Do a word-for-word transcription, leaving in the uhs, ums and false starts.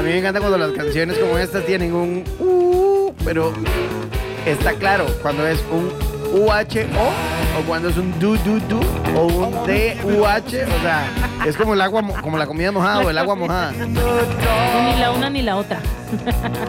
mí me encanta cuando las canciones como esta tienen un uh, pero está claro cuando es un U H O o cuando es un du du du o un D U H, o sea, es como el agua, mo- como la comida mojada o el agua mojada. Ni la una ni la otra.